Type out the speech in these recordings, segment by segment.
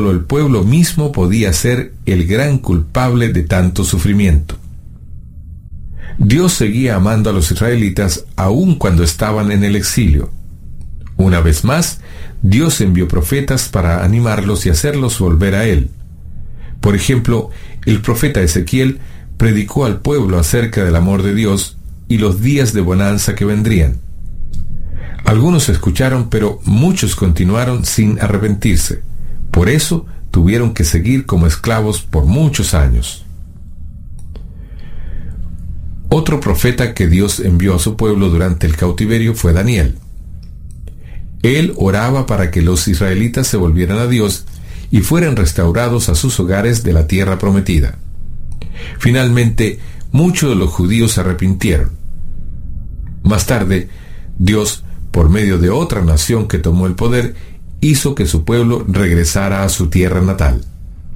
el pueblo mismo podía ser el gran culpable de tanto sufrimiento. Dios seguía amando a los israelitas aun cuando estaban en el exilio. Una vez más, Dios envió profetas para animarlos y hacerlos volver a Él. Por ejemplo, el profeta Ezequiel predicó al pueblo acerca del amor de Dios y los días de bonanza que vendrían. Algunos escucharon, pero muchos continuaron sin arrepentirse. Por eso tuvieron que seguir como esclavos por muchos años. Otro profeta que Dios envió a su pueblo durante el cautiverio fue Daniel. Él oraba para que los israelitas se volvieran a Dios y fueran restaurados a sus hogares de la tierra prometida. Finalmente, muchos de los judíos se arrepintieron. Más tarde, Dios, por medio de otra nación que tomó el poder, hizo que su pueblo regresara a su tierra natal.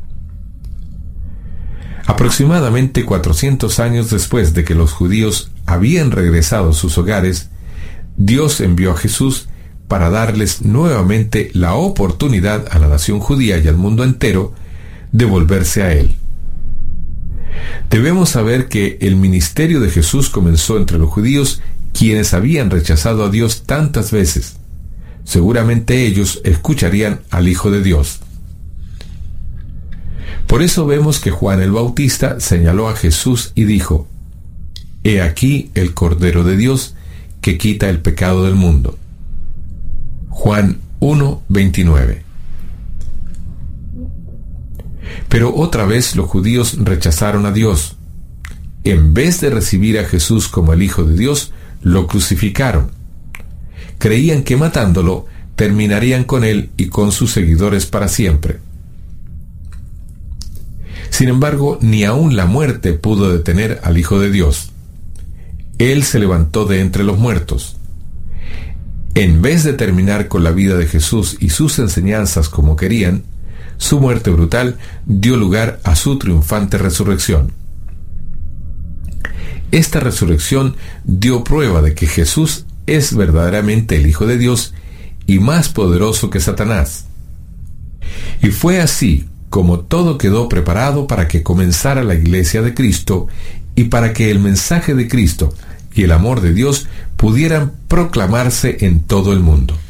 Aproximadamente 400 años después de que los judíos habían regresado a sus hogares, Dios envió a Jesús para darles nuevamente la oportunidad a la nación judía y al mundo entero de volverse a Él. Debemos saber que el ministerio de Jesús comenzó entre los judíos, quienes habían rechazado a Dios tantas veces. Seguramente ellos escucharían al Hijo de Dios. Por eso vemos que Juan el Bautista señaló a Jesús y dijo: «He aquí el Cordero de Dios que quita el pecado del mundo». Juan 1:29. Pero otra vez los judíos rechazaron a Dios. En vez de recibir a Jesús como el Hijo de Dios, lo crucificaron. Creían que matándolo terminarían con él y con sus seguidores para siempre. Sin embargo, ni aun la muerte pudo detener al Hijo de Dios. Él se levantó de entre los muertos. En vez de terminar con la vida de Jesús y sus enseñanzas como querían, su muerte brutal dio lugar a su triunfante resurrección. Esta resurrección dio prueba de que Jesús es verdaderamente el Hijo de Dios y más poderoso que Satanás. Y fue así como todo quedó preparado para que comenzara la Iglesia de Cristo y para que el mensaje de Cristo y el amor de Dios pudieran proclamarse en todo el mundo.